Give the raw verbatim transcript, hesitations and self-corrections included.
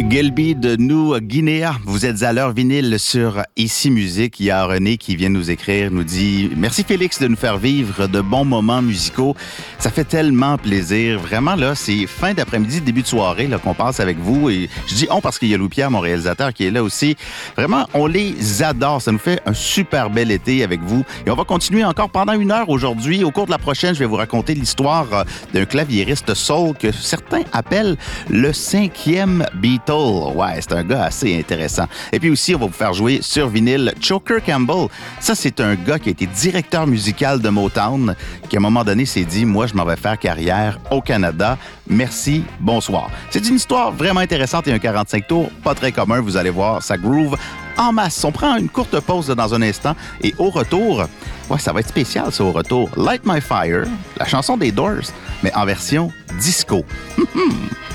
Gelby de New Guinea, vous êtes à l'heure vinyle sur Ici Musique. Il y a René qui vient nous écrire, nous dit « Merci Félix de nous faire vivre de bons moments musicaux. Ça fait tellement plaisir. Vraiment, là, c'est fin d'après-midi, début de soirée là, qu'on passe avec vous. Et je dis « on » parce qu'il y a Louis-Pierre, mon réalisateur, qui est là aussi. Vraiment, on les adore. Ça nous fait un super bel été avec vous. Et on va continuer encore pendant une heure aujourd'hui. Au cours de la prochaine, je vais vous raconter l'histoire d'un claviériste soul que certains appellent le cinquième Beatle. Ouais, c'est un gars assez intéressant. Et puis aussi, on va vous faire jouer sur vinyle Choker Campbell. Ça, c'est un gars qui a été directeur musical de Motown, qui à un moment donné s'est dit « Moi, je m'en vais faire carrière au Canada. Merci, bonsoir. » C'est une histoire vraiment intéressante et un quarante-cinq tours, pas très commun. Vous allez voir, ça groove en masse. On prend une courte pause dans un instant et au retour, ouais, ça va être spécial, ça, au retour. Light My Fire, la chanson des Doors, mais en version disco.